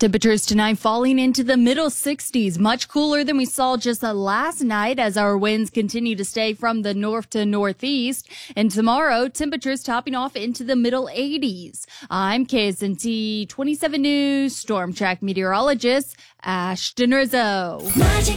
Temperatures tonight falling into the middle 60s, much cooler than we saw just last night as our winds continue to stay from the north to northeast. And tomorrow, temperatures topping off into the middle 80s. I'm KSNT 27 News Storm Track meteorologist Ashton Rizzo.